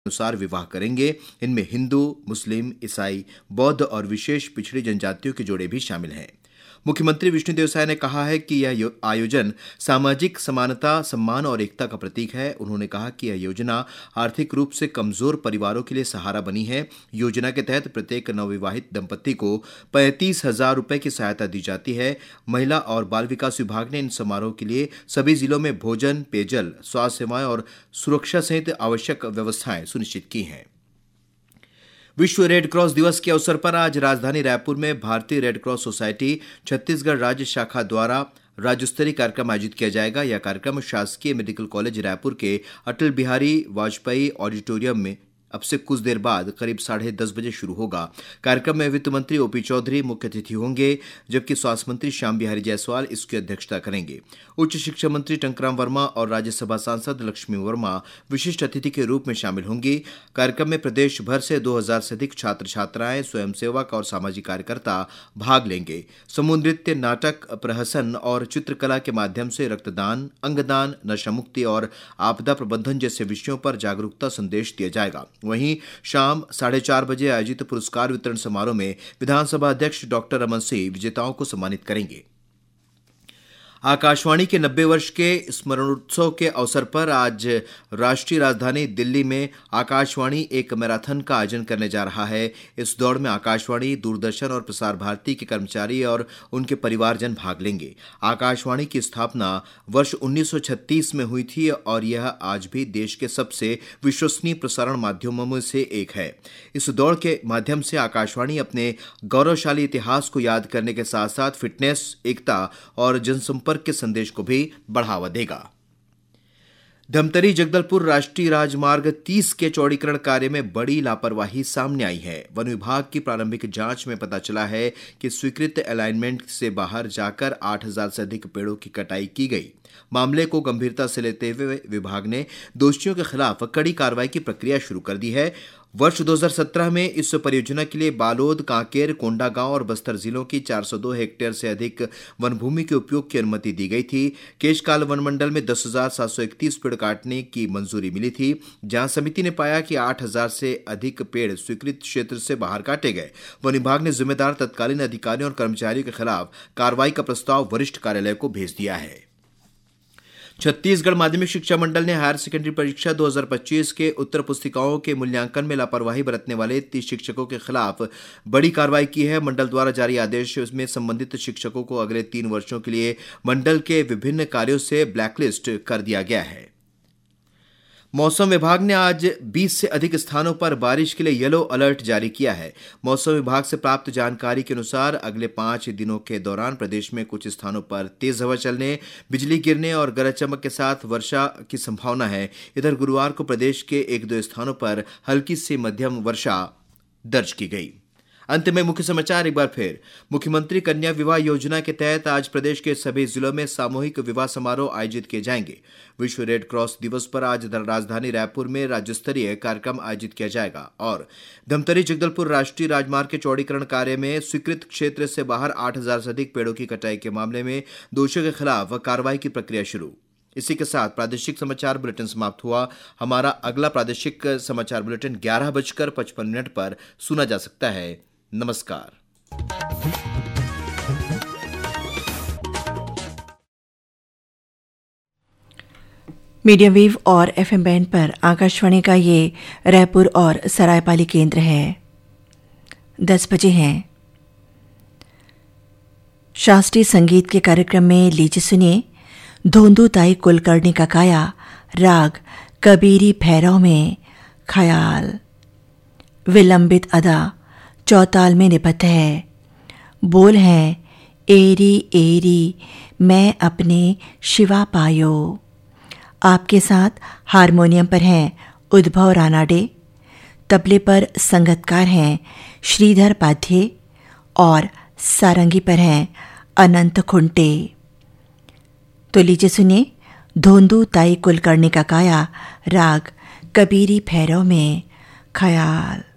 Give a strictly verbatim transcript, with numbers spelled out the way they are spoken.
अनुसार विवाह करेंगे। इनमें हिंदू, मुस्लिम, ईसाई, बौद्ध और विशेष पिछड़ी जनजातियों के जोड़े भी शामिल हैं। मुख्यमंत्री विष्णुदेव साय ने कहा है कि यह आयोजन सामाजिक समानता, सम्मान और एकता का प्रतीक है। उन्होंने कहा कि यह योजना आर्थिक रूप से कमजोर परिवारों के लिए सहारा बनी है। योजना के तहत प्रत्येक नवविवाहित दंपति को पैंतीस हजार रुपए की सहायता दी जाती है। महिला और बाल विकास विभाग ने इन समारोह के लिए सभी जिलों में भोजन, पेयजल, स्वास्थ्य सेवाएं और सुरक्षा सहित आवश्यक व्यवस्थाएं सुनिश्चित की हैं। विश्व रेड क्रॉस दिवस के अवसर पर आज राजधानी रायपुर में भारतीय रेड क्रॉस सोसाइटी छत्तीसगढ़ राज्य शाखा द्वारा राज्य स्तरीय कार्यक्रम आयोजित किया जाएगा। यह कार्यक्रम शासकीय मेडिकल कॉलेज रायपुर के अटल बिहारी वाजपेयी ऑडिटोरियम में अब से कुछ देर बाद करीब साढ़े दस बजे शुरू होगा। कार्यक्रम में वित्त मंत्री ओपी चौधरी मुख्य अतिथि होंगे, जबकि स्वास्थ्य मंत्री श्याम बिहारी जायसवाल इसकी अध्यक्षता करेंगे। उच्च शिक्षा मंत्री टंकराम वर्मा और राज्यसभा सांसद लक्ष्मी वर्मा विशिष्ट अतिथि के रूप में शामिल होंगी। कार्यक्रम में प्रदेश भर से दो हजार से अधिक छात्र छात्राएं, स्वयंसेवक और सामाजिक कार्यकर्ता भाग लेंगे। समूह नृत्य, नाटक, प्रहसन और चित्रकला के माध्यम से रक्तदान, अंगदान, नशा मुक्ति और आपदा प्रबंधन जैसे विषयों पर जागरूकता संदेश दिया जाएगा। वहीं शाम साढ़े चार बजे आयोजित पुरस्कार वितरण समारोह में विधानसभा अध्यक्ष डॉक्टर रमन सिंह विजेताओं को सम्मानित करेंगे। आकाशवाणी के नब्बे वर्ष के स्मरणोत्सव के अवसर पर आज राष्ट्रीय राजधानी दिल्ली में आकाशवाणी एक मैराथन का आयोजन करने जा रहा है। इस दौड़ में आकाशवाणी, दूरदर्शन और प्रसार भारती के कर्मचारी और उनके परिवारजन भाग लेंगे। आकाशवाणी की स्थापना वर्ष उन्नीस सौ छत्तीस में हुई थी और यह आज भी देश के सबसे विश्वसनीय प्रसारण माध्यमों में से एक है। इस दौड़ के माध्यम से आकाशवाणी अपने गौरवशाली इतिहास को याद करने के साथ साथ फिटनेस, एकता और जनसंपर्क के संदेश को भी बढ़ावा देगा। धमतरी जगदलपुर राष्ट्रीय राजमार्ग तीस के चौड़ीकरण कार्य में बड़ी लापरवाही सामने आई है। वन विभाग की प्रारंभिक जांच में पता चला है कि स्वीकृत अलाइनमेंट से बाहर जाकर आठ हजार से अधिक पेड़ों की कटाई की गई। मामले को गंभीरता से लेते हुए विभाग ने दोषियों के खिलाफ कड़ी कार्रवाई की प्रक्रिया शुरू कर दी है। वर्ष दो हजार सत्रह में इस परियोजना के लिए बालोद, कांकेर, कोंडागांव और बस्तर जिलों की चार सौ दो हेक्टेयर से अधिक वन भूमि के उपयोग की अनुमति दी गई थी। केशकाल वन मंडल में दस हजार सात सौ इकतीस पेड़ काटने की मंजूरी मिली थी, जहां समिति ने पाया कि आठ हजार से अधिक पेड़ स्वीकृत क्षेत्र से बाहर काटे गए। वन विभाग ने जिम्मेदार तत्कालीन अधिकारियों और कर्मचारियों के खिलाफ कार्रवाई का प्रस्ताव वरिष्ठ कार्यालय को भेज दिया है। छत्तीसगढ़ माध्यमिक शिक्षा मंडल ने हायर सेकेंडरी परीक्षा दो हजार पच्चीस के उत्तर पुस्तिकाओं के मूल्यांकन में लापरवाही बरतने वाले तीस शिक्षकों के खिलाफ बड़ी कार्रवाई की है। मंडल द्वारा जारी आदेश में संबंधित शिक्षकों को अगले तीन वर्षों के लिए मंडल के विभिन्न कार्यों से ब्लैकलिस्ट कर दिया गया है। मौसम विभाग ने आज बीस से अधिक स्थानों पर बारिश के लिए येलो अलर्ट जारी किया है। मौसम विभाग से प्राप्त जानकारी के अनुसार अगले पांच दिनों के दौरान प्रदेश में कुछ स्थानों पर तेज हवा चलने, बिजली गिरने और गरज चमक के साथ वर्षा की संभावना है। इधर गुरुवार को प्रदेश के एक दो स्थानों पर हल्की से मध्यम वर्षा दर्ज की गई। अंत में मुख्य समाचार एक बार फिर। मुख्यमंत्री कन्या विवाह योजना के तहत आज प्रदेश के सभी जिलों में सामूहिक विवाह समारोह आयोजित किए जाएंगे। विश्व रेड क्रॉस दिवस पर आज राजधानी रायपुर में राज्य स्तरीय कार्यक्रम आयोजित किया जाएगा और धमतरी जगदलपुर राष्ट्रीय राजमार्ग के चौड़ीकरण कार्य में स्वीकृत क्षेत्र से बाहर आठ हजार से अधिक पेड़ों की कटाई के मामले में दोषियों के खिलाफ कार्रवाई की प्रक्रिया शुरू। इसी के साथ प्रादेशिक समाचार बुलेटिन समाप्त हुआ। हमारा अगला प्रादेशिक समाचार बुलेटिन ग्यारह बजकर पचपन मिनट पर सुना जा सकता है। नमस्कार। मीडियम वेव और एफएम बैंड पर आकाशवाणी का ये रायपुर और सरायपाली केंद्र है। दस बजे हैं। शास्त्रीय संगीत के कार्यक्रम में लीजिए सुनिए धोंदू ताई कुलकर्णी का गाया राग कबीरी भैरव में ख्याल। विलंबित अदा चौताल में निबद्ध है। बोल हैं एरी एरी मैं अपने शिवा पायो। आपके साथ हारमोनियम पर हैं उद्भव रानाडे, तबले पर संगतकार हैं श्रीधर पाध्ये और सारंगी पर हैं अनंत खुंटे। तो लीजिए सुनिए धोंदू ताई कुलकर्णी का गाया राग कबीरी भैरव में ख्याल।